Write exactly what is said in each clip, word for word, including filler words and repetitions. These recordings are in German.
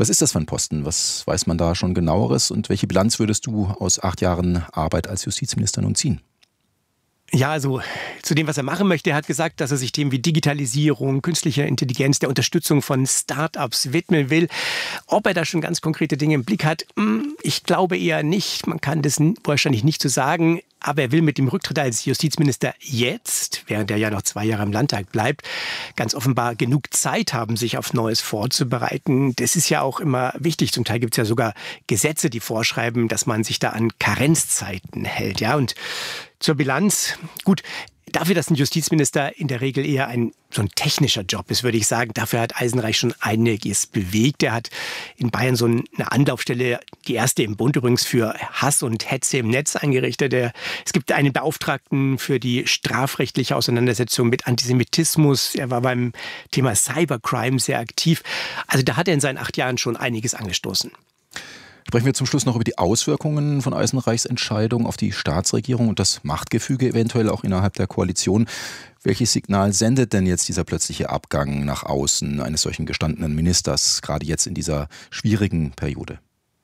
Was ist das für ein Posten? Was weiß man da schon genaueres? Und welche Bilanz würdest du aus acht Jahren Arbeit als Justizminister nun ziehen? Ja, also zu dem, was er machen möchte. Er hat gesagt, dass er sich Themen wie Digitalisierung, künstlicher Intelligenz, der Unterstützung von Start-ups widmen will. Ob er da schon ganz konkrete Dinge im Blick hat, ich glaube eher nicht. Man kann das wahrscheinlich nicht so sagen. Aber er will mit dem Rücktritt als Justizminister jetzt, während er ja noch zwei Jahre im Landtag bleibt, ganz offenbar genug Zeit haben, sich auf Neues vorzubereiten. Das ist ja auch immer wichtig. Zum Teil gibt es ja sogar Gesetze, die vorschreiben, dass man sich da an Karenzzeiten hält. Ja, und zur Bilanz, gut, dafür, dass ein Justizminister in der Regel eher ein so ein technischer Job ist, würde ich sagen, dafür hat Eisenreich schon einiges bewegt. Er hat in Bayern so eine Anlaufstelle, die erste im Bund übrigens, für Hass und Hetze im Netz eingerichtet. Er, es gibt einen Beauftragten für die strafrechtliche Auseinandersetzung mit Antisemitismus. Er war beim Thema Cybercrime sehr aktiv. Also da hat er in seinen acht Jahren schon einiges angestoßen. Sprechen wir zum Schluss noch über die Auswirkungen von Eisenreichs Entscheidung auf die Staatsregierung und das Machtgefüge eventuell auch innerhalb der Koalition. Welches Signal sendet denn jetzt dieser plötzliche Abgang nach außen eines solchen gestandenen Ministers, gerade jetzt in dieser schwierigen Periode?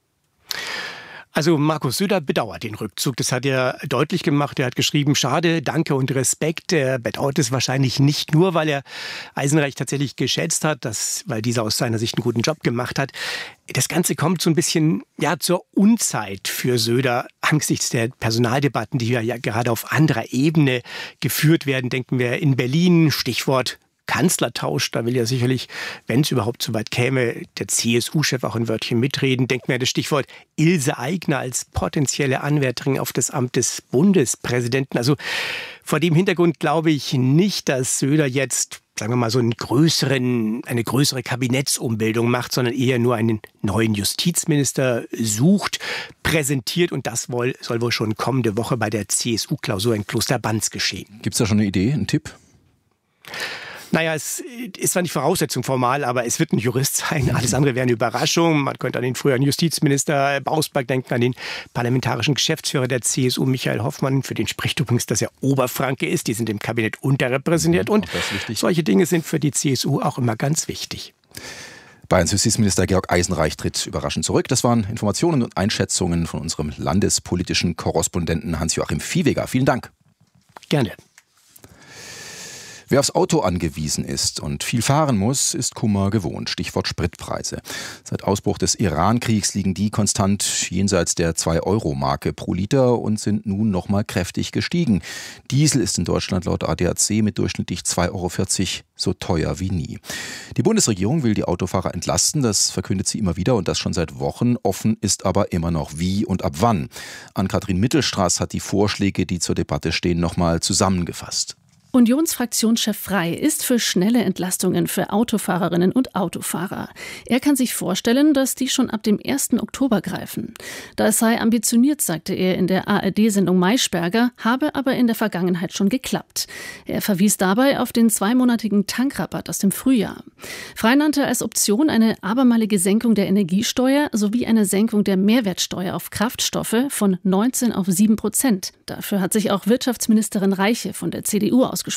Also Markus Söder bedauert den Rückzug. Das hat er deutlich gemacht. Er hat geschrieben, schade, danke und Respekt. Er bedauert es wahrscheinlich nicht nur, weil er Eisenreich tatsächlich geschätzt hat, dass, weil dieser aus seiner Sicht einen guten Job gemacht hat. Das Ganze kommt so ein bisschen ja, zur Unzeit für Söder angesichts der Personaldebatten, die ja gerade auf anderer Ebene geführt werden. Denken wir in Berlin, Stichwort Kanzlertausch, da will ja sicherlich, wenn es überhaupt so weit käme, der C S U-Chef auch ein Wörtchen mitreden. Denken wir an das Stichwort Ilse Aigner als potenzielle Anwärterin auf das Amt des Bundespräsidenten. Also vor dem Hintergrund glaube ich nicht, dass Söder jetzt, sagen wir mal, so einen größeren, eine größere Kabinettsumbildung macht, sondern eher nur einen neuen Justizminister sucht, präsentiert. Und das soll wohl schon kommende Woche bei der C S U-Klausur in Klosterbanz geschehen. Gibt es da schon eine Idee, einen Tipp? Naja, es ist zwar nicht Voraussetzung formal, aber es wird ein Jurist sein. Alles andere wäre eine Überraschung. Man könnte an den früheren Justizminister Bausberg denken, an den parlamentarischen Geschäftsführer der C S U, Michael Hoffmann. Für den spricht übrigens, dass er Oberfranke ist. Die sind im Kabinett unterrepräsentiert. Und solche Dinge sind für die C S U auch immer ganz wichtig. Bayerns Justizminister Georg Eisenreich tritt überraschend zurück. Das waren Informationen und Einschätzungen von unserem landespolitischen Korrespondenten Hans-Joachim Viehweger. Vielen Dank. Gerne. Wer aufs Auto angewiesen ist und viel fahren muss, ist Kummer gewohnt. Stichwort Spritpreise. Seit Ausbruch des Iran-Kriegs liegen die konstant jenseits der zwei Euro Marke pro Liter und sind nun nochmal kräftig gestiegen. Diesel ist in Deutschland laut A D A C mit durchschnittlich zwei Euro vierzig so teuer wie nie. Die Bundesregierung will die Autofahrer entlasten, das verkündet sie immer wieder und das schon seit Wochen. Offen ist aber immer noch wie und ab wann. Ann-Kathrin Mittelstraß hat die Vorschläge, die zur Debatte stehen, nochmal zusammengefasst. Unionsfraktionschef Frey ist für schnelle Entlastungen für Autofahrerinnen und Autofahrer. Er kann sich vorstellen, dass die schon ab dem ersten Oktober greifen. Das sei ambitioniert, sagte er in der A R D-Sendung Maischberger, habe aber in der Vergangenheit schon geklappt. Er verwies dabei auf den zweimonatigen Tankrabatt aus dem Frühjahr. Frey nannte als Option eine abermalige Senkung der Energiesteuer sowie eine Senkung der Mehrwertsteuer auf Kraftstoffe von neunzehn auf sieben Prozent. Dafür hat sich auch Wirtschaftsministerin Reiche von der C D U ausgesprochen.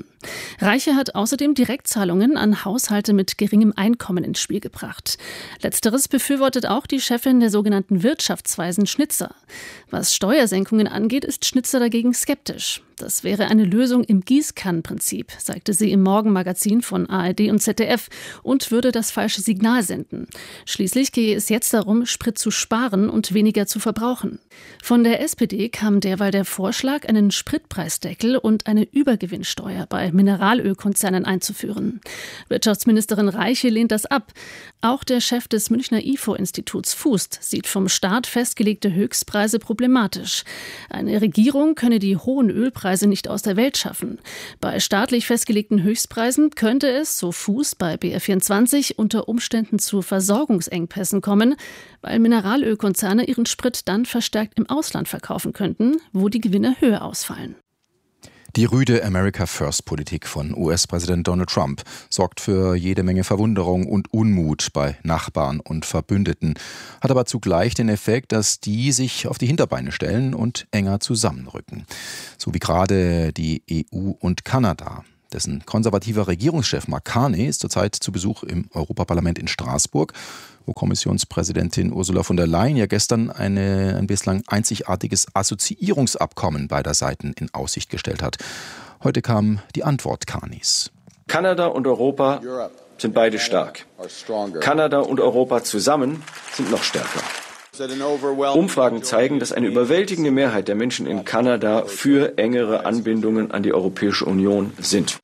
Reiche hat außerdem Direktzahlungen an Haushalte mit geringem Einkommen ins Spiel gebracht. Letzteres befürwortet auch die Chefin der sogenannten Wirtschaftsweisen Schnitzer. Was Steuersenkungen angeht, ist Schnitzer dagegen skeptisch. Das wäre eine Lösung im Gießkannenprinzip, sagte sie im Morgenmagazin von A R D und Z D F und würde das falsche Signal senden. Schließlich gehe es jetzt darum, Sprit zu sparen und weniger zu verbrauchen. Von der S P D kam derweil der Vorschlag, einen Spritpreisdeckel und eine Übergewinnsteuer bei Mineralölkonzernen einzuführen. Wirtschaftsministerin Reiche lehnt das ab. Auch der Chef des Münchner I F O-Instituts Fußt sieht vom Staat festgelegte Höchstpreise problematisch. Eine Regierung könne die hohen Ölpreise nicht aus der Welt schaffen. Bei staatlich festgelegten Höchstpreisen könnte es, so Fußt bei B R vierundzwanzig, unter Umständen zu Versorgungsengpässen kommen, weil Mineralölkonzerne ihren Sprit dann verstärkt im Ausland verkaufen könnten, wo die Gewinne höher ausfallen. Die rüde America-First-Politik von U S-Präsident Donald Trump sorgt für jede Menge Verwunderung und Unmut bei Nachbarn und Verbündeten, hat aber zugleich den Effekt, dass die sich auf die Hinterbeine stellen und enger zusammenrücken. So wie gerade die E U und Kanada. Dessen konservativer Regierungschef Mark Carney ist zurzeit zu Besuch im Europaparlament in Straßburg, wo Kommissionspräsidentin Ursula von der Leyen ja gestern eine, ein bislang einzigartiges Assoziierungsabkommen beider Seiten in Aussicht gestellt hat. Heute kam die Antwort Carneys. Kanada und Europa sind beide stark. Kanada und Europa zusammen sind noch stärker. Umfragen zeigen, dass eine überwältigende Mehrheit der Menschen in Kanada für engere Anbindungen an die Europäische Union sind.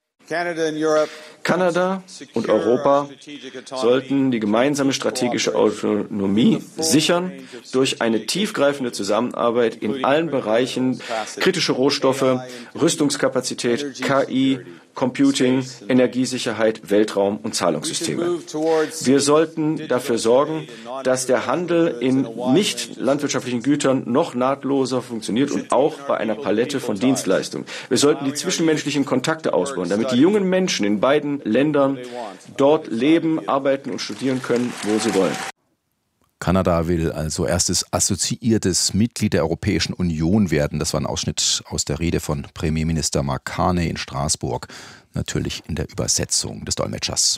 Kanada und Europa sollten die gemeinsame strategische Autonomie sichern durch eine tiefgreifende Zusammenarbeit in allen Bereichen: kritische Rohstoffe, Rüstungskapazität, K I, Computing, Energiesicherheit, Weltraum und Zahlungssysteme. Wir sollten dafür sorgen, dass der Handel in nicht landwirtschaftlichen Gütern noch nahtloser funktioniert und auch bei einer Palette von Dienstleistungen. Wir sollten die zwischenmenschlichen Kontakte ausbauen, damit die jungen Menschen in beiden Ländern dort leben, arbeiten und studieren können, wo sie wollen. Kanada will also erstes assoziiertes Mitglied der Europäischen Union werden. Das war ein Ausschnitt aus der Rede von Premierminister Mark Carney in Straßburg, natürlich in der Übersetzung des Dolmetschers.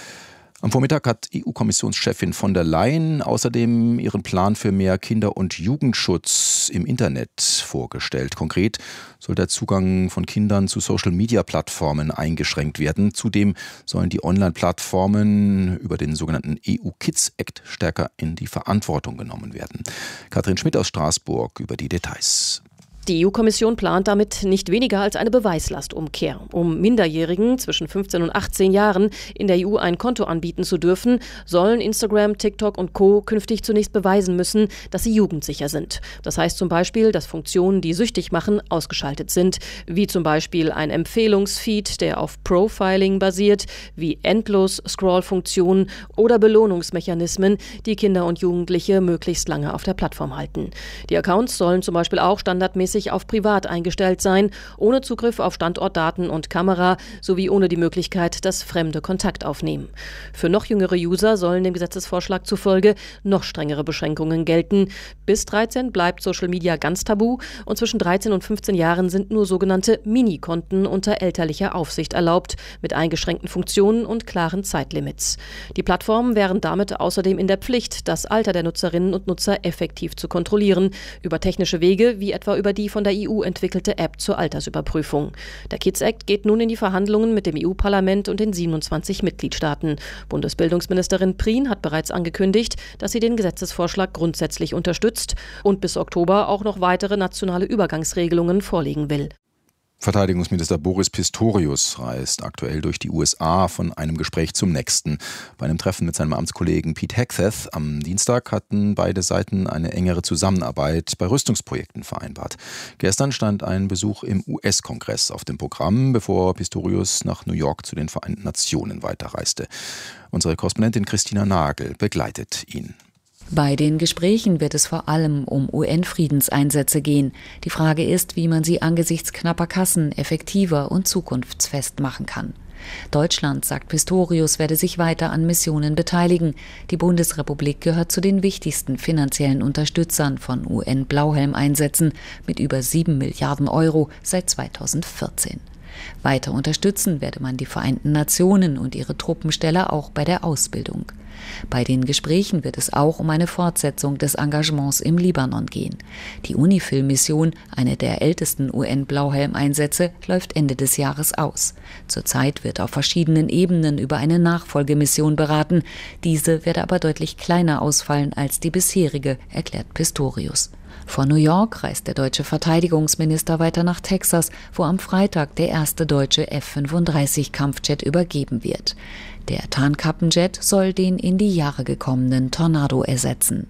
Am Vormittag hat E U-Kommissionschefin von der Leyen außerdem ihren Plan für mehr Kinder- und Jugendschutz im Internet vorgestellt. Konkret soll der Zugang von Kindern zu Social-Media-Plattformen eingeschränkt werden. Zudem sollen die Online-Plattformen über den sogenannten E U-Kids-Act stärker in die Verantwortung genommen werden. Katrin Schmidt aus Straßburg über die Details. Die E U-Kommission plant damit nicht weniger als eine Beweislastumkehr. Um Minderjährigen zwischen fünfzehn und achtzehn Jahren in der E U ein Konto anbieten zu dürfen, sollen Instagram, TikTok und Co. künftig zunächst beweisen müssen, dass sie jugendsicher sind. Das heißt zum Beispiel, dass Funktionen, die süchtig machen, ausgeschaltet sind, wie zum Beispiel ein Empfehlungsfeed, der auf Profiling basiert, wie Endlos-Scroll-Funktionen oder Belohnungsmechanismen, die Kinder und Jugendliche möglichst lange auf der Plattform halten. Die Accounts sollen zum Beispiel auch standardmäßig auf privat eingestellt sein, ohne Zugriff auf Standortdaten und Kamera sowie ohne die Möglichkeit, dass Fremde Kontakt aufnehmen. Für noch jüngere User sollen dem Gesetzesvorschlag zufolge noch strengere Beschränkungen gelten. Bis dreizehn bleibt Social Media ganz tabu und zwischen dreizehn und fünfzehn Jahren sind nur sogenannte Mini-Konten unter elterlicher Aufsicht erlaubt, mit eingeschränkten Funktionen und klaren Zeitlimits. Die Plattformen wären damit außerdem in der Pflicht, das Alter der Nutzerinnen und Nutzer effektiv zu kontrollieren, über technische Wege wie etwa über die von der E U entwickelte App zur Altersüberprüfung. Der Kids Act geht nun in die Verhandlungen mit dem E U-Parlament und den siebenundzwanzig Mitgliedstaaten. Bundesbildungsministerin Prien hat bereits angekündigt, dass sie den Gesetzesvorschlag grundsätzlich unterstützt und bis Oktober auch noch weitere nationale Übergangsregelungen vorlegen will. Verteidigungsminister Boris Pistorius reist aktuell durch die U S A von einem Gespräch zum nächsten. Bei einem Treffen mit seinem Amtskollegen Pete Hegseth am Dienstag hatten beide Seiten eine engere Zusammenarbeit bei Rüstungsprojekten vereinbart. Gestern stand ein Besuch im U S-Kongress auf dem Programm, bevor Pistorius nach New York zu den Vereinten Nationen weiterreiste. Unsere Korrespondentin Christina Nagel begleitet ihn. Bei den Gesprächen wird es vor allem um U N-Friedenseinsätze gehen. Die Frage ist, wie man sie angesichts knapper Kassen effektiver und zukunftsfest machen kann. Deutschland, sagt Pistorius, werde sich weiter an Missionen beteiligen. Die Bundesrepublik gehört zu den wichtigsten finanziellen Unterstützern von U N-Blauhelm-Einsätzen mit über sieben Milliarden Euro seit zweitausendvierzehn. Weiter unterstützen werde man die Vereinten Nationen und ihre Truppensteller auch bei der Ausbildung. Bei den Gesprächen wird es auch um eine Fortsetzung des Engagements im Libanon gehen. Die UNIFIL-Mission, eine der ältesten U N-Blauhelm-Einsätze, läuft Ende des Jahres aus. Zurzeit wird auf verschiedenen Ebenen über eine Nachfolgemission beraten. Diese werde aber deutlich kleiner ausfallen als die bisherige, erklärt Pistorius. Von New York reist der deutsche Verteidigungsminister weiter nach Texas, wo am Freitag der erste deutsche F fünfunddreißig Kampfjet übergeben wird. Der Tarnkappenjet soll den in die Jahre gekommenen Tornado ersetzen.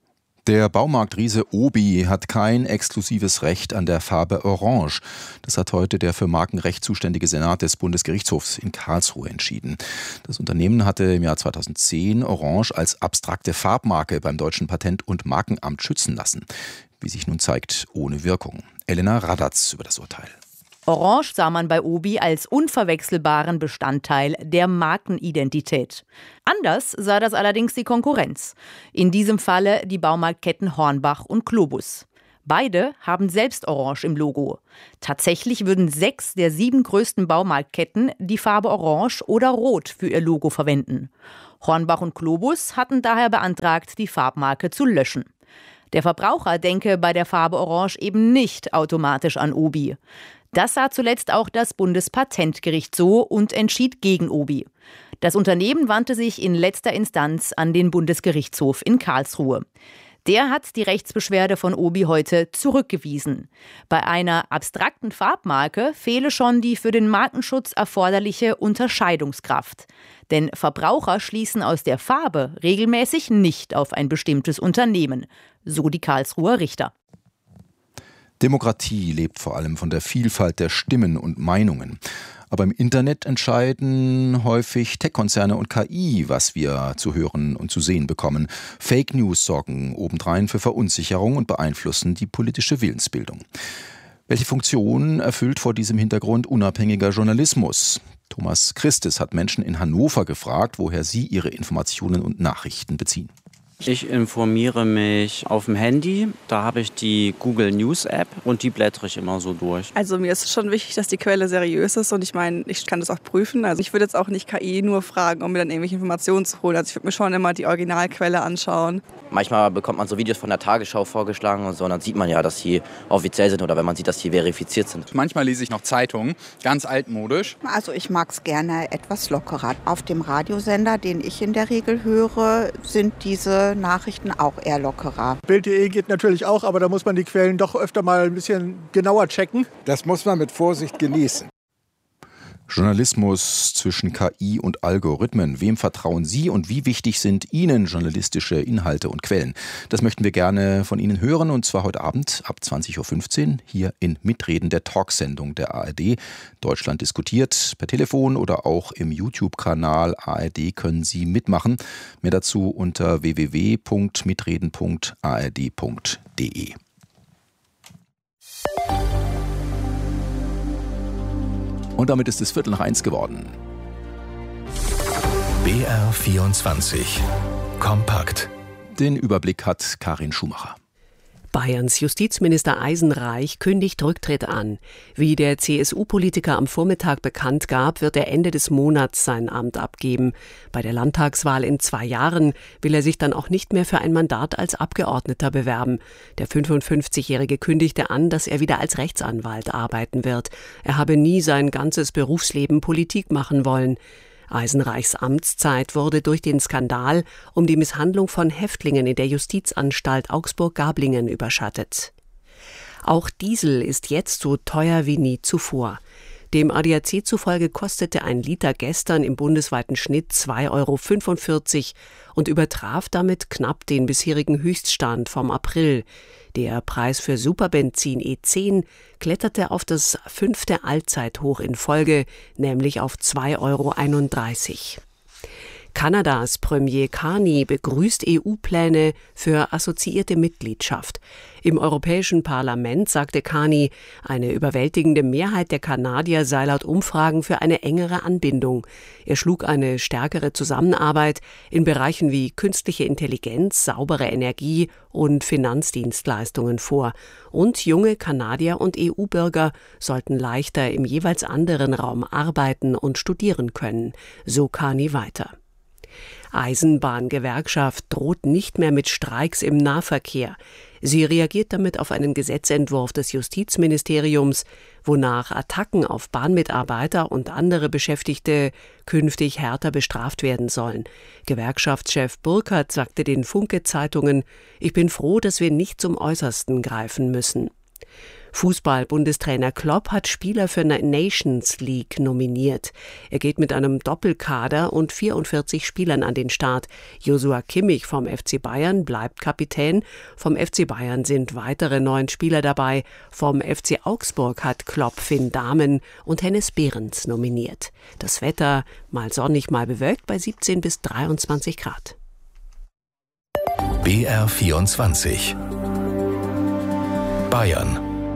Der Baumarktriese Obi hat kein exklusives Recht an der Farbe Orange. Das hat heute der für Markenrecht zuständige Senat des Bundesgerichtshofs in Karlsruhe entschieden. Das Unternehmen hatte im Jahr zweitausendzehn Orange als abstrakte Farbmarke beim Deutschen Patent- und Markenamt schützen lassen. Wie sich nun zeigt, ohne Wirkung. Elena Radatz über das Urteil. Orange sah man bei Obi als unverwechselbaren Bestandteil der Markenidentität. Anders sah das allerdings die Konkurrenz. In diesem Falle die Baumarktketten Hornbach und Globus. Beide haben selbst Orange im Logo. Tatsächlich würden sechs der sieben größten Baumarktketten die Farbe Orange oder Rot für ihr Logo verwenden. Hornbach und Globus hatten daher beantragt, die Farbmarke zu löschen. Der Verbraucher denke bei der Farbe Orange eben nicht automatisch an Obi. Das sah zuletzt auch das Bundespatentgericht so und entschied gegen Obi. Das Unternehmen wandte sich in letzter Instanz an den Bundesgerichtshof in Karlsruhe. Der hat die Rechtsbeschwerde von Obi heute zurückgewiesen. Bei einer abstrakten Farbmarke fehle schon die für den Markenschutz erforderliche Unterscheidungskraft. Denn Verbraucher schließen aus der Farbe regelmäßig nicht auf ein bestimmtes Unternehmen, so die Karlsruher Richter. Demokratie lebt vor allem von der Vielfalt der Stimmen und Meinungen. Aber im Internet entscheiden häufig Tech-Konzerne und K I, was wir zu hören und zu sehen bekommen. Fake News sorgen obendrein für Verunsicherung und beeinflussen die politische Willensbildung. Welche Funktion erfüllt vor diesem Hintergrund unabhängiger Journalismus? Thomas Christes hat Menschen in Hannover gefragt, woher sie ihre Informationen und Nachrichten beziehen. Ich informiere mich auf dem Handy, da habe ich die Google News App und die blättere ich immer so durch. Also mir ist schon wichtig, dass die Quelle seriös ist und ich meine, ich kann das auch prüfen. Also ich würde jetzt auch nicht K I nur fragen, um mir dann irgendwelche Informationen zu holen. Also ich würde mir schon immer die Originalquelle anschauen. Manchmal bekommt man so Videos von der Tagesschau vorgeschlagen und so, und dann sieht man ja, dass sie offiziell sind oder wenn man sieht, dass sie verifiziert sind. Manchmal lese ich noch Zeitungen, ganz altmodisch. Also ich mag es gerne etwas lockerer. Auf dem Radiosender, den ich in der Regel höre, sind diese Nachrichten auch eher lockerer. Bild punkt de geht natürlich auch, aber da muss man die Quellen doch öfter mal ein bisschen genauer checken. Das muss man mit Vorsicht genießen. Journalismus zwischen K I und Algorithmen. Wem vertrauen Sie und wie wichtig sind Ihnen journalistische Inhalte und Quellen? Das möchten wir gerne von Ihnen hören, und zwar heute Abend ab zwanzig Uhr fünfzehn hier in Mitreden, der Talksendung der A R D. Deutschland diskutiert per Telefon oder auch im YouTube-Kanal A R D können Sie mitmachen. Mehr dazu unter w w w punkt mitreden punkt a r d punkt d e. Und damit ist es Viertel nach eins geworden. B R vierundzwanzig. Kompakt. Den Überblick hat Karin Schumacher. Bayerns Justizminister Eisenreich kündigt Rücktritt an. Wie der C S U-Politiker am Vormittag bekannt gab, wird er Ende des Monats sein Amt abgeben. Bei der Landtagswahl in zwei Jahren will er sich dann auch nicht mehr für ein Mandat als Abgeordneter bewerben. Der fünfundfünfzigjährige kündigte an, dass er wieder als Rechtsanwalt arbeiten wird. Er habe nie sein ganzes Berufsleben Politik machen wollen. Eisenreichs Amtszeit wurde durch den Skandal um die Misshandlung von Häftlingen in der Justizanstalt Augsburg-Gablingen überschattet. Auch Diesel ist jetzt so teuer wie nie zuvor. Dem A D A C zufolge kostete ein Liter gestern im bundesweiten Schnitt zwei Euro fünfundvierzig und übertraf damit knapp den bisherigen Höchststand vom April. Der Preis für Superbenzin E zehn kletterte auf das fünfte Allzeithoch in Folge, nämlich auf zwei Euro einunddreißig. Kanadas Premier Carney begrüßt E U-Pläne für assoziierte Mitgliedschaft. Im Europäischen Parlament sagte Carney, eine überwältigende Mehrheit der Kanadier sei laut Umfragen für eine engere Anbindung. Er schlug eine stärkere Zusammenarbeit in Bereichen wie künstliche Intelligenz, saubere Energie und Finanzdienstleistungen vor. Und junge Kanadier und E U-Bürger sollten leichter im jeweils anderen Raum arbeiten und studieren können, so Carney weiter. Eisenbahngewerkschaft droht nicht mehr mit Streiks im Nahverkehr. Sie reagiert damit auf einen Gesetzentwurf des Justizministeriums, wonach Attacken auf Bahnmitarbeiter und andere Beschäftigte künftig härter bestraft werden sollen. Gewerkschaftschef Burkhardt sagte den Funke-Zeitungen: Ich bin froh, dass wir nicht zum Äußersten greifen müssen. Fußball-Bundestrainer Klopp hat Spieler für eine Nations League nominiert. Er geht mit einem Doppelkader und vierundvierzig Spielern an den Start. Joshua Kimmich vom F C Bayern bleibt Kapitän. Vom F C Bayern sind weitere neun Spieler dabei. Vom F C Augsburg hat Klopp Finn Dahmen und Hennes Behrens nominiert. Das Wetter mal sonnig, mal bewölkt bei siebzehn bis dreiundzwanzig Grad. B R vierundzwanzig. Bayern.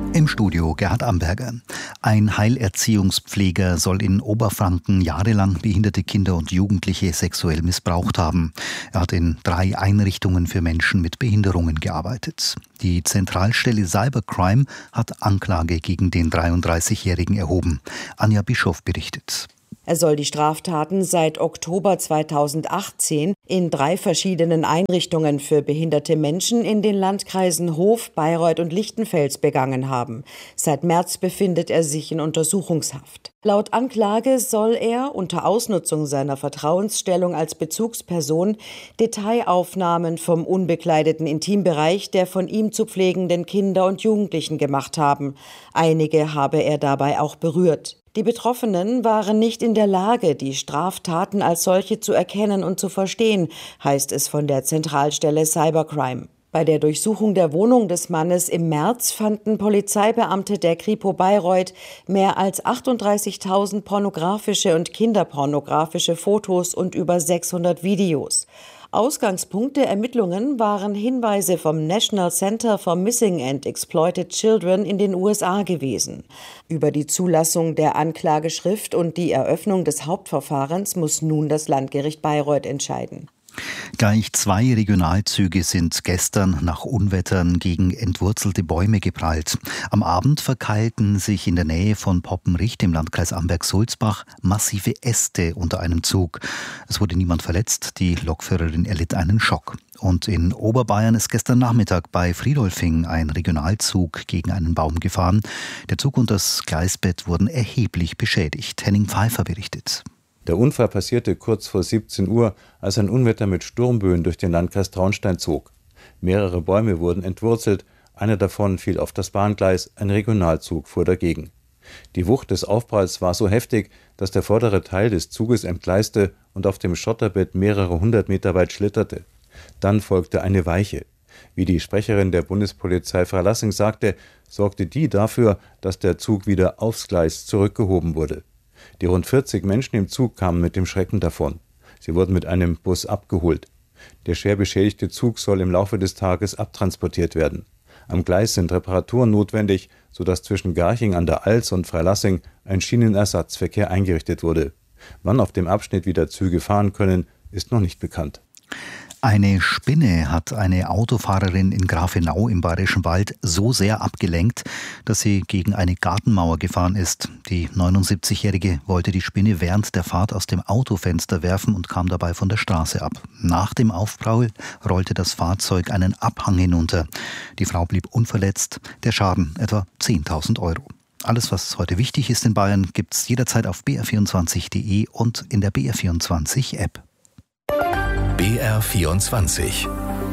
Im Studio Gerhard Amberger. Ein Heilerziehungspfleger soll in Oberfranken jahrelang behinderte Kinder und Jugendliche sexuell missbraucht haben. Er hat in drei Einrichtungen für Menschen mit Behinderungen gearbeitet. Die Zentralstelle Cybercrime hat Anklage gegen den dreiunddreißigjährigen erhoben. Anja Bischoff berichtet. Er soll die Straftaten seit Oktober zweitausendachtzehn in drei verschiedenen Einrichtungen für behinderte Menschen in den Landkreisen Hof, Bayreuth und Lichtenfels begangen haben. Seit März befindet er sich in Untersuchungshaft. Laut Anklage soll er unter Ausnutzung seiner Vertrauensstellung als Bezugsperson Detailaufnahmen vom unbekleideten Intimbereich der von ihm zu pflegenden Kinder und Jugendlichen gemacht haben. Einige habe er dabei auch berührt. Die Betroffenen waren nicht in der Lage, die Straftaten als solche zu erkennen und zu verstehen, heißt es von der Zentralstelle Cybercrime. Bei der Durchsuchung der Wohnung des Mannes im März fanden Polizeibeamte der Kripo Bayreuth mehr als achtunddreißigtausend pornografische und kinderpornografische Fotos und über sechshundert Videos. Ausgangspunkt der Ermittlungen waren Hinweise vom National Center for Missing and Exploited Children in den U S A gewesen. Über die Zulassung der Anklageschrift und die Eröffnung des Hauptverfahrens muss nun das Landgericht Bayreuth entscheiden. Gleich zwei Regionalzüge sind gestern nach Unwettern gegen entwurzelte Bäume geprallt. Am Abend verkeilten sich in der Nähe von Poppenricht im Landkreis Amberg-Sulzbach massive Äste unter einem Zug. Es wurde niemand verletzt, die Lokführerin erlitt einen Schock. Und in Oberbayern ist gestern Nachmittag bei Friedolfing ein Regionalzug gegen einen Baum gefahren. Der Zug und das Gleisbett wurden erheblich beschädigt. Henning Pfeiffer berichtet. Der Unfall passierte kurz vor siebzehn Uhr, als ein Unwetter mit Sturmböen durch den Landkreis Traunstein zog. Mehrere Bäume wurden entwurzelt, einer davon fiel auf das Bahngleis, ein Regionalzug fuhr dagegen. Die Wucht des Aufpralls war so heftig, dass der vordere Teil des Zuges entgleiste und auf dem Schotterbett mehrere hundert Meter weit schlitterte. Dann folgte eine Weiche. Wie die Sprecherin der Bundespolizei Freilassing sagte, sorgte die dafür, dass der Zug wieder aufs Gleis zurückgehoben wurde. Die rund vierzig Menschen im Zug kamen mit dem Schrecken davon. Sie wurden mit einem Bus abgeholt. Der schwer beschädigte Zug soll im Laufe des Tages abtransportiert werden. Am Gleis sind Reparaturen notwendig, sodass zwischen Garching an der Alz und Freilassing ein Schienenersatzverkehr eingerichtet wurde. Wann auf dem Abschnitt wieder Züge fahren können, ist noch nicht bekannt. Eine Spinne hat eine Autofahrerin in Grafenau im Bayerischen Wald so sehr abgelenkt, dass sie gegen eine Gartenmauer gefahren ist. Die neunundsiebzigjährige wollte die Spinne während der Fahrt aus dem Autofenster werfen und kam dabei von der Straße ab. Nach dem Aufprall rollte das Fahrzeug einen Abhang hinunter. Die Frau blieb unverletzt, der Schaden etwa zehntausend Euro. Alles, was heute wichtig ist in Bayern, gibt's jederzeit auf b r vierundzwanzig punkt d e und in der B R vierundzwanzig App. B R vierundzwanzig.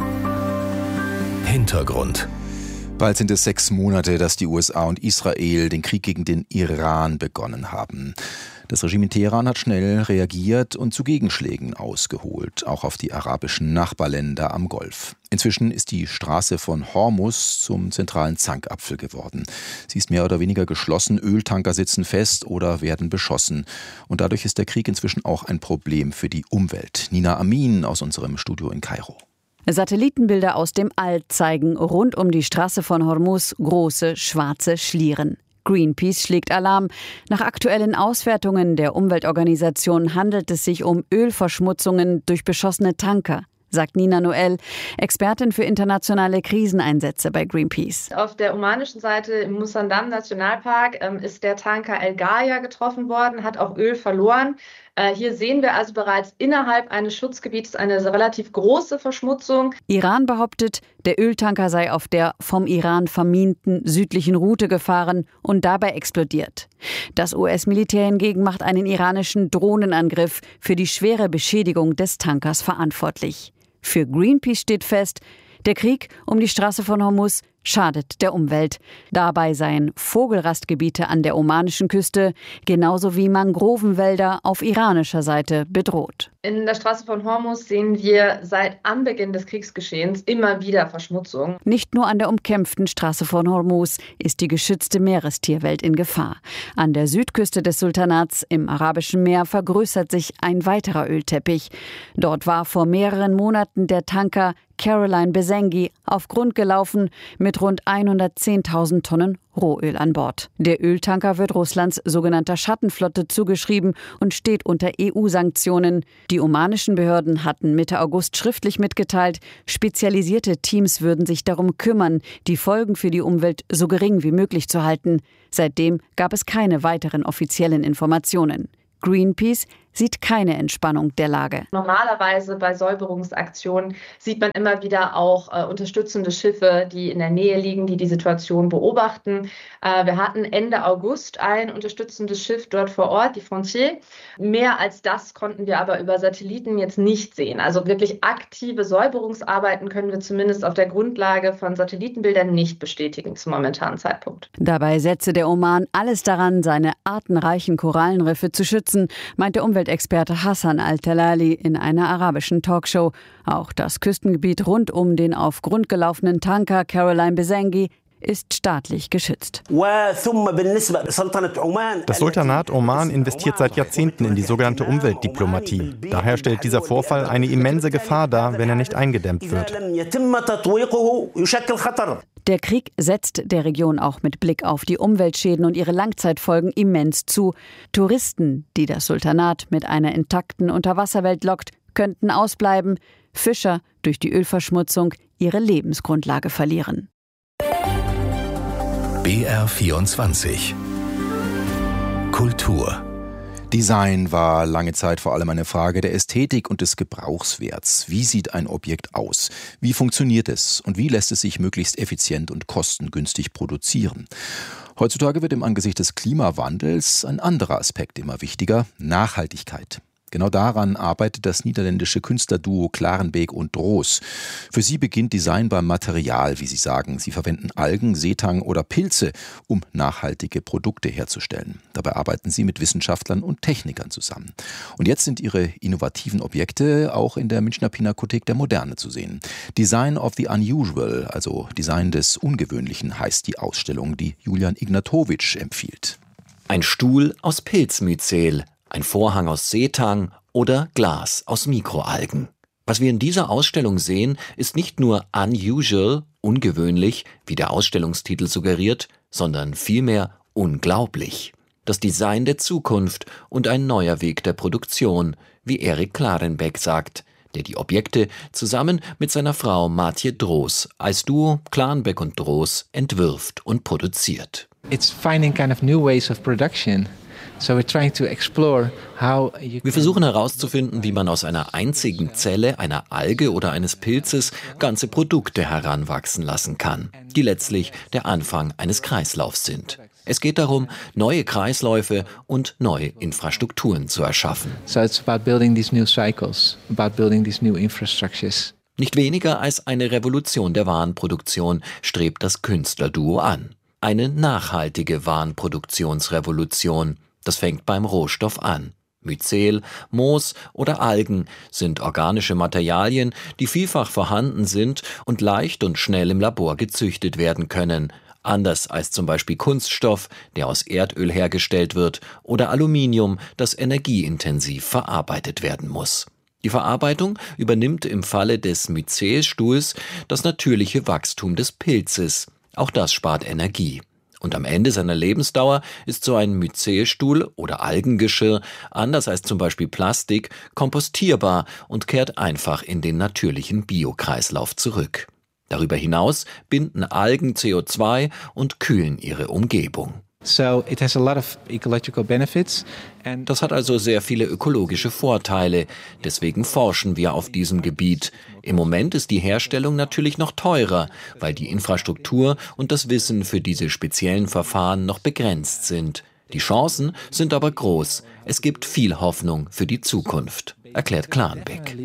Hintergrund. Bald sind es sechs Monate, dass die U S A und Israel den Krieg gegen den Iran begonnen haben. Das Regime in Teheran hat schnell reagiert und zu Gegenschlägen ausgeholt, auch auf die arabischen Nachbarländer am Golf. Inzwischen ist die Straße von Hormuz zum zentralen Zankapfel geworden. Sie ist mehr oder weniger geschlossen, Öltanker sitzen fest oder werden beschossen. Und dadurch ist der Krieg inzwischen auch ein Problem für die Umwelt. Nina Amin aus unserem Studio in Kairo. Satellitenbilder aus dem All zeigen rund um die Straße von Hormuz große schwarze Schlieren. Greenpeace schlägt Alarm. Nach aktuellen Auswertungen der Umweltorganisation handelt es sich um Ölverschmutzungen durch beschossene Tanker, sagt Nina Noel, Expertin für internationale Kriseneinsätze bei Greenpeace. Auf der omanischen Seite im Musandam Nationalpark ähm, ist der Tanker El Gaia getroffen worden, hat auch Öl verloren. Äh, hier sehen wir also bereits innerhalb eines Schutzgebietes eine relativ große Verschmutzung. Iran behauptet, der Öltanker sei auf der vom Iran verminten südlichen Route gefahren und dabei explodiert. Das U S-Militär hingegen macht einen iranischen Drohnenangriff für die schwere Beschädigung des Tankers verantwortlich. Für Greenpeace steht fest, der Krieg um die Straße von Hormuz schadet der Umwelt. Dabei seien Vogelrastgebiete an der omanischen Küste genauso wie Mangrovenwälder auf iranischer Seite bedroht. In der Straße von Hormuz sehen wir seit Anbeginn des Kriegsgeschehens immer wieder Verschmutzung. Nicht nur an der umkämpften Straße von Hormuz ist die geschützte Meerestierwelt in Gefahr. An der Südküste des Sultanats im Arabischen Meer vergrößert sich ein weiterer Ölteppich. Dort war vor mehreren Monaten der Tanker Caroline Besengi auf Grund gelaufen mit mit rund hundertzehntausend Tonnen Rohöl an Bord. Der Öltanker wird Russlands sogenannter Schattenflotte zugeschrieben und steht unter E U-Sanktionen. Die omanischen Behörden hatten Mitte August schriftlich mitgeteilt, spezialisierte Teams würden sich darum kümmern, die Folgen für die Umwelt so gering wie möglich zu halten. Seitdem gab es keine weiteren offiziellen Informationen. Greenpeace sieht keine Entspannung der Lage. Normalerweise bei Säuberungsaktionen sieht man immer wieder auch äh, unterstützende Schiffe, die in der Nähe liegen, die die Situation beobachten. Äh, wir hatten Ende August ein unterstützendes Schiff dort vor Ort, die Frontier. Mehr als das konnten wir aber über Satelliten jetzt nicht sehen. Also wirklich aktive Säuberungsarbeiten können wir zumindest auf der Grundlage von Satellitenbildern nicht bestätigen zum momentanen Zeitpunkt. Dabei setze der Oman alles daran, seine artenreichen Korallenriffe zu schützen, meint der Umweltexperte Hassan Al-Talali in einer arabischen Talkshow. Auch das Küstengebiet rund um den auf Grund gelaufenen Tanker Caroline Besengi ist staatlich geschützt. Das Sultanat Oman investiert seit Jahrzehnten in die sogenannte Umweltdiplomatie. Daher stellt dieser Vorfall eine immense Gefahr dar, wenn er nicht eingedämmt wird. Der Krieg setzt der Region auch mit Blick auf die Umweltschäden und ihre Langzeitfolgen immens zu. Touristen, die das Sultanat mit einer intakten Unterwasserwelt lockt, könnten ausbleiben. Fischer durch die Ölverschmutzung ihre Lebensgrundlage verlieren. B R vierundzwanzig Kultur. Design war lange Zeit vor allem eine Frage der Ästhetik und des Gebrauchswerts. Wie sieht ein Objekt aus? Wie funktioniert es? Und wie lässt es sich möglichst effizient und kostengünstig produzieren? Heutzutage wird im Angesicht des Klimawandels ein anderer Aspekt immer wichtiger: Nachhaltigkeit. Genau daran arbeitet das niederländische Künstlerduo Klarenbeek und Droos. Für sie beginnt Design beim Material, wie sie sagen. Sie verwenden Algen, Seetang oder Pilze, um nachhaltige Produkte herzustellen. Dabei arbeiten sie mit Wissenschaftlern und Technikern zusammen. Und jetzt sind ihre innovativen Objekte auch in der Münchner Pinakothek der Moderne zu sehen. Design of the Unusual, also Design des Ungewöhnlichen, heißt die Ausstellung, die Julian Ignatowitsch empfiehlt. Ein Stuhl aus Pilzmyzel, ein Vorhang aus Seetang oder Glas aus Mikroalgen. Was wir in dieser Ausstellung sehen, ist nicht nur unusual, ungewöhnlich, wie der Ausstellungstitel suggeriert, sondern vielmehr unglaublich. Das Design der Zukunft und ein neuer Weg der Produktion, wie Erik Klarenbeek sagt, der die Objekte zusammen mit seiner Frau Maartje Droos als Duo Klarenbeek und Droos entwirft und produziert. It's finding kind of new ways of production. Wir versuchen herauszufinden, wie man aus einer einzigen Zelle, einer Alge oder eines Pilzes ganze Produkte heranwachsen lassen kann, die letztlich der Anfang eines Kreislaufs sind. Es geht darum, neue Kreisläufe und neue Infrastrukturen zu erschaffen. So it's about building these new cycles, about building these new infrastructures. Nicht weniger als eine Revolution der Warenproduktion strebt das Künstlerduo an. Eine nachhaltige Warenproduktionsrevolution. Das fängt beim Rohstoff an. Myzel, Moos oder Algen sind organische Materialien, die vielfach vorhanden sind und leicht und schnell im Labor gezüchtet werden können. Anders als zum Beispiel Kunststoff, der aus Erdöl hergestellt wird, oder Aluminium, das energieintensiv verarbeitet werden muss. Die Verarbeitung übernimmt im Falle des Myzelstuhls das natürliche Wachstum des Pilzes. Auch das spart Energie. Und am Ende seiner Lebensdauer ist so ein Myzelstuhl oder Algengeschirr, anders als zum Beispiel Plastik, kompostierbar und kehrt einfach in den natürlichen Biokreislauf zurück. Darüber hinaus binden Algen C O zwei und kühlen ihre Umgebung. So it has a lot of ecological benefits. Das hat also sehr viele ökologische Vorteile. Deswegen forschen wir auf diesem Gebiet. Im Moment ist die Herstellung natürlich noch teurer, weil die Infrastruktur und das Wissen für diese speziellen Verfahren noch begrenzt sind. Die Chancen sind aber groß. Es gibt viel Hoffnung für die Zukunft, erklärt Klarenbeek.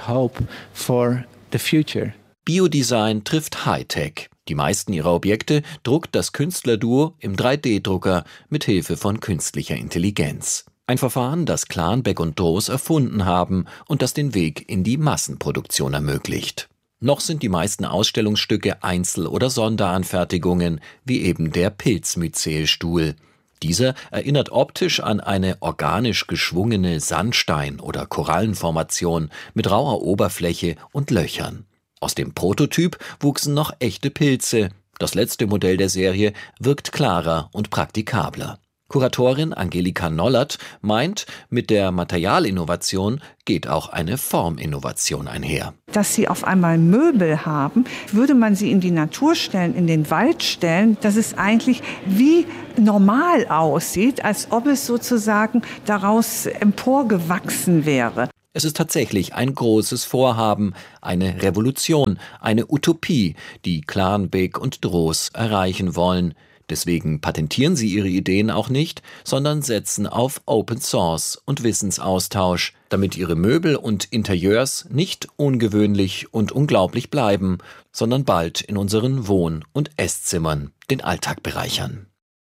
Biodesign trifft Hightech. Die meisten ihrer Objekte druckt das Künstlerduo im drei D Drucker mit Hilfe von künstlicher Intelligenz. Ein Verfahren, das Klarenbeek und Droos erfunden haben und das den Weg in die Massenproduktion ermöglicht. Noch sind die meisten Ausstellungsstücke Einzel- oder Sonderanfertigungen, wie eben der Pilzmyzelstuhl. Dieser erinnert optisch an eine organisch geschwungene Sandstein- oder Korallenformation mit rauer Oberfläche und Löchern. Aus dem Prototyp wuchsen noch echte Pilze. Das letzte Modell der Serie wirkt klarer und praktikabler. Kuratorin Angelika Nollert meint, mit der Materialinnovation geht auch eine Forminnovation einher. Dass Sie auf einmal Möbel haben, würde man sie in die Natur stellen, in den Wald stellen, dass es eigentlich wie normal aussieht, als ob es sozusagen daraus emporgewachsen wäre. Es ist tatsächlich ein großes Vorhaben, eine Revolution, eine Utopie, die Klarenbeek und Droos erreichen wollen. Deswegen patentieren sie ihre Ideen auch nicht, sondern setzen auf Open Source und Wissensaustausch, damit ihre Möbel und Interieurs nicht ungewöhnlich und unglaublich bleiben, sondern bald in unseren Wohn- und Esszimmern den Alltag bereichern.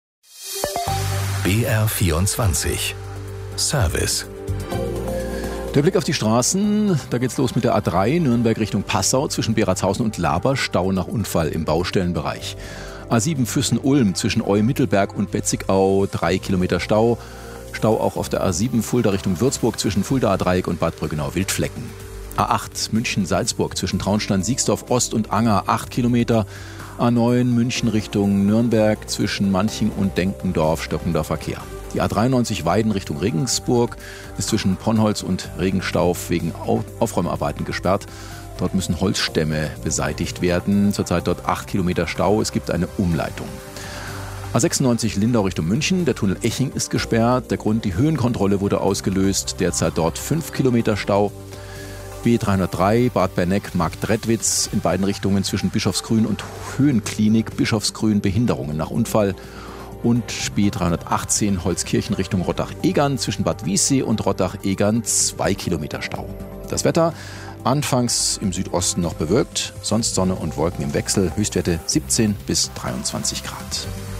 B R vierundzwanzig Service. Der Blick auf die Straßen, da geht's los mit der A drei, Nürnberg Richtung Passau, zwischen Beratshausen und Laber, Stau nach Unfall im Baustellenbereich. A sieben Füssen-Ulm zwischen Eu-Mittelberg und Betzigau, drei Kilometer Stau. Stau auch auf der A sieben Fulda Richtung Würzburg zwischen Fuldaer Dreieck und Bad Brückenau-Wildflecken. A acht München-Salzburg zwischen Traunstein-Siegsdorf Ost und Anger, acht Kilometer. A neun München Richtung Nürnberg zwischen Manching und Denkendorf, stockender Verkehr. Die A dreiundneunzig Weiden Richtung Regensburg ist zwischen Ponnholz und Regenstauf wegen Aufräumarbeiten gesperrt. Dort müssen Holzstämme beseitigt werden. Zurzeit dort acht Kilometer Stau. Es gibt eine Umleitung. A sechsundneunzig Lindau Richtung München. Der Tunnel Eching ist gesperrt. Der Grund, die Höhenkontrolle wurde ausgelöst. Derzeit dort fünf Kilometer Stau. B dreihundertdrei Bad Berneck-Marktredwitz in beiden Richtungen zwischen Bischofsgrün und Höhenklinik. Bischofsgrün Behinderungen nach Unfall. Und B dreihundertachtzehn Holzkirchen Richtung Rottach-Egern zwischen Bad Wiessee und Rottach-Egern zwei Kilometer Stau. Das Wetter anfangs im Südosten noch bewölkt, sonst Sonne und Wolken im Wechsel, Höchstwerte siebzehn bis dreiundzwanzig Grad.